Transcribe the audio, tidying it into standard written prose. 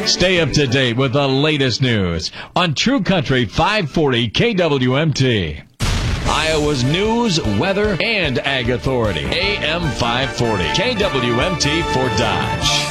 Stay up to date with the latest news on True Country 540 KWMT. Iowa's news, weather, and ag authority. AM 540 KWMT for Dodge.